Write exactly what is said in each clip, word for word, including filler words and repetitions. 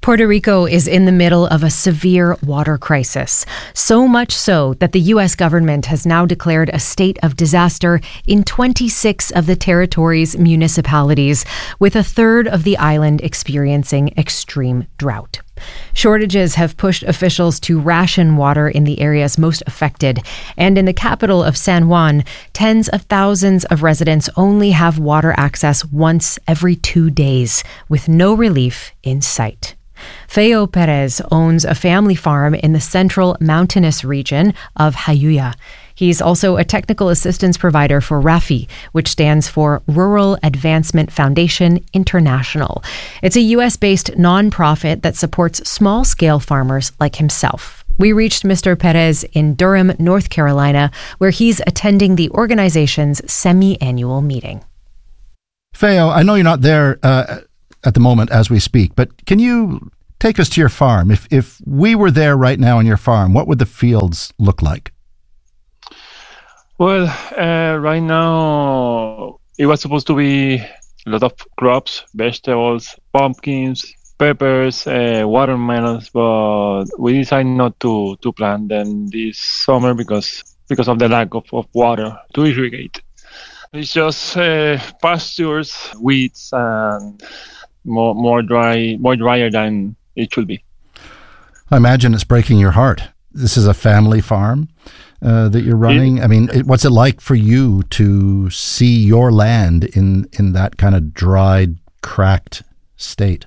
Puerto Rico is in the middle of a severe water crisis, so much so that the U S government has now declared a state of disaster in twenty-six of the territory's municipalities, with a third of the island experiencing extreme drought. Shortages have pushed officials to ration water in the areas most affected, and in the capital of San Juan, tens of thousands of residents only have water access once every two days, with no relief in sight. Feo Perez owns a family farm in the central mountainous region of Jayuya. He's also a technical assistance provider for RAFI, which stands for Rural Advancement Foundation International. It's a U S-based nonprofit that supports small-scale farmers like himself. We reached Mister Perez in Durham, North Carolina, where he's attending the organization's semi-annual meeting. Feo, I know you're not there uh, at the moment as we speak, but can you take us to your farm? If if we were there right now on your farm, what would the fields look like? Well, uh, right now, it was supposed to be a lot of crops, vegetables, pumpkins, peppers, uh, watermelons, but we decided not to, to plant them this summer because because of the lack of, of water to irrigate. It's just uh, pastures, weeds, and more more dry, more drier than it should be. I imagine it's breaking your heart. This is a family farm uh, that you're running. It, I mean, it, what's it like for you to see your land in, in that kind of dried, cracked state?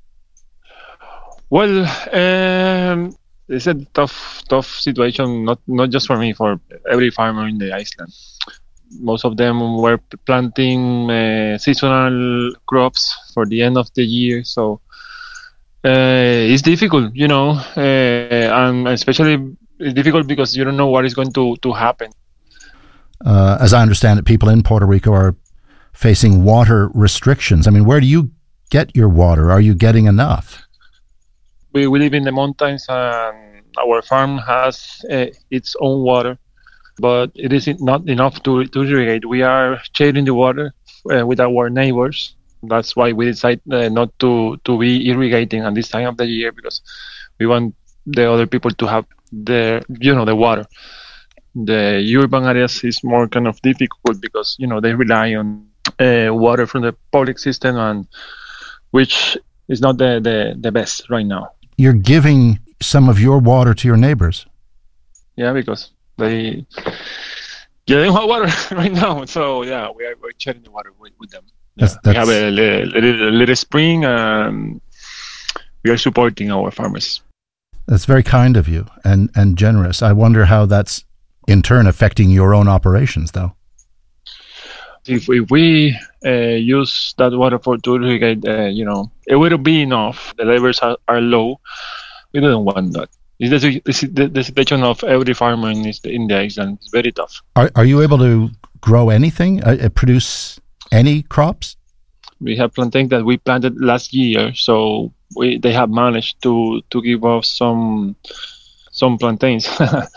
Well, um, it's a tough, tough situation. Not not just for me, for every farmer in the island. Most of them were planting uh, seasonal crops for the end of the year, so. Uh, it's difficult, you know, uh, and especially it's difficult because you don't know what is going to, to happen. Uh, as I understand it, people in Puerto Rico are facing water restrictions. I mean, where do you get your water? Are you getting enough? We, we live in the mountains and our farm has uh, its own water, but it is not enough to, to irrigate. We are sharing the water uh, with our neighbors. That's why we decided uh, not to, to be irrigating at this time of the year, because we want the other people to have the, you know, the water. The urban areas is more kind of difficult because, you know, they rely on uh, water from the public system, and which is not the, the, the best right now. You're giving some of your water to your neighbors. Yeah, because they, yeah, they don't have water right now. So, yeah, we are we're sharing the water with, with them. Yeah, that's, that's, we have a little, a little spring, and we are supporting our farmers. That's very kind of you and, and generous. I wonder how that's in turn affecting your own operations, though. If, if we uh, use that water for to irrigate, uh, you know, it wouldn't be enough. The levels are, are low. We don't want that. It's the, the, the situation of every farmer in, this, in the island. It's very tough. Are, are you able to grow anything, uh, produce any crops? We have plantains that we planted last year, so we they have managed to, to give us some some plantains.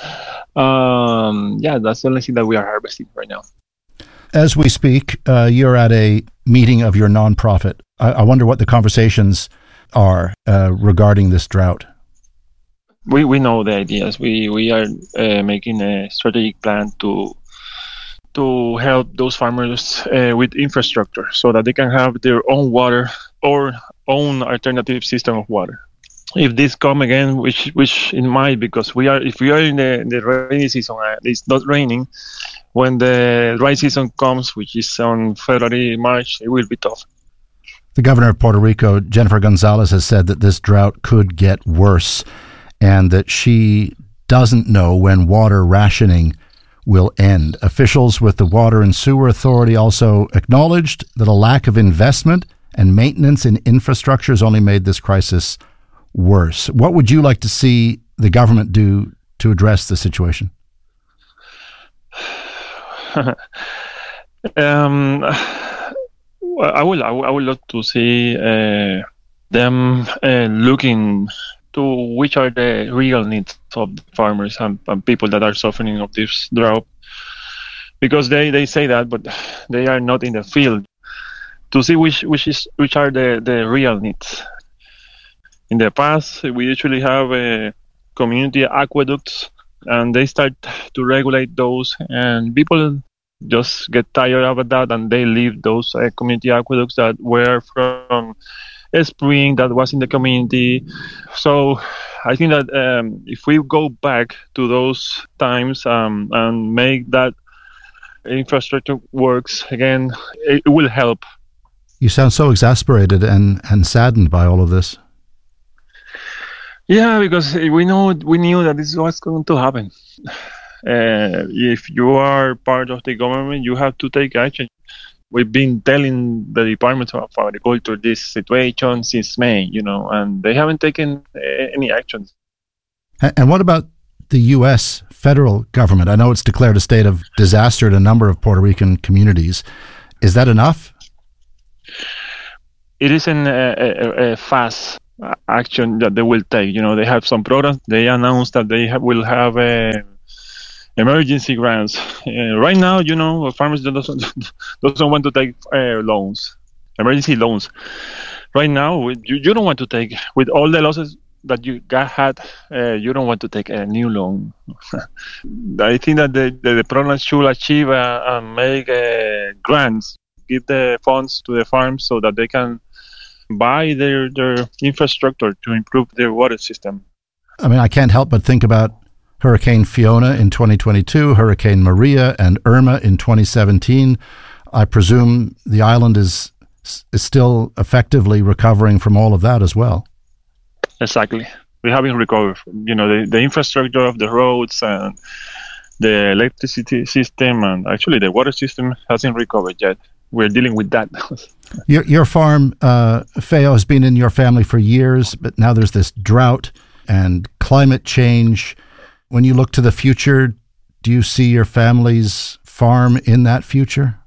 um, yeah, that's the only thing that we are harvesting right now. As we speak, uh, you're at a meeting of your nonprofit. I, I wonder what the conversations are uh, regarding this drought. We we know the ideas. We we are uh, making a strategic plan to. to help those farmers uh, with infrastructure so that they can have their own water or own alternative system of water. If this come again, which which it might, because we are if we are in the, the rainy season, uh, it's not raining. When the dry season comes, which is on February, March, it will be tough. The governor of Puerto Rico, Jennifer Gonzalez, has said that this drought could get worse and that she doesn't know when water rationing will end. Officials with the Water and Sewer Authority also acknowledged that a lack of investment and maintenance in infrastructure has only made this crisis worse. What would you like to see the government do to address the situation? um, well, I would I would love to see uh, them uh, looking to which are the real needs of the farmers and, and people that are suffering of this drought, because they, they say that, but they are not in the field to see which which is which are the, the real needs. In the past, we usually have uh, community aqueducts, and they start to regulate those, and people just get tired of that, and they leave those uh, community aqueducts that were from a spring that was in the community. So I think that um, if we go back to those times um, and make that infrastructure works again, it, it will help. You sound so exasperated and, and saddened by all of this. Yeah, because we know we knew that this was going to happen. Uh, if you are part of the government, you have to take action. We've been telling the Department of Agriculture this situation since May, you know, and they haven't taken any action. And what about the U S federal government? I know it's declared a state of disaster in a number of Puerto Rican communities. Is that enough? It isn't a, a, a fast action that they will take. You know, they have some programs. They announced that they have, will have a emergency grants. Uh, right now, you know, farmers doesn't doesn't want to take uh, loans, emergency loans. Right now, you, you don't want to take, with all the losses that you got had, uh, you don't want to take a new loan. I think that the, the, the program should achieve uh, and make uh, grants, give the funds to the farms so that they can buy their, their infrastructure to improve their water system. I mean, I can't help but think about Hurricane Fiona in twenty twenty-two, Hurricane Maria and Irma in twenty seventeen. I presume the island is is still effectively recovering from all of that as well. Exactly. We haven't recovered. You know, the, the infrastructure of the roads and the electricity system and actually the water system hasn't recovered yet. We're dealing with that. your, your farm, uh, Feo, has been in your family for years, but now there's this drought and climate change. When you look to the future, do you see your family's farm in that future?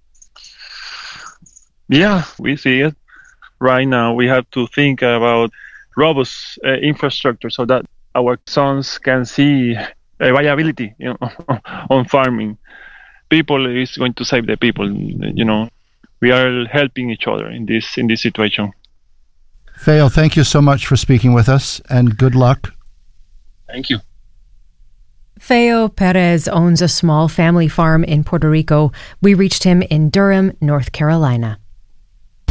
Yeah, we see it. Right now, we have to think about robust uh, infrastructure so that our sons can see uh, viability, you know, on farming. People is going to save the people. You know, we are helping each other in this in this situation. Feo, thank you so much for speaking with us, and good luck. Thank you. Feo Perez owns a small family farm in Puerto Rico. We reached him in Durham, North Carolina.